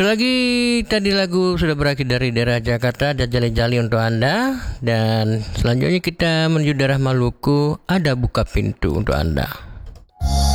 Lagi tadi lagu sudah berakhir dari daerah Jakarta, ada Jali-Jali untuk Anda. Dan selanjutnya kita menuju daerah Maluku, ada Buka Pintu untuk Anda.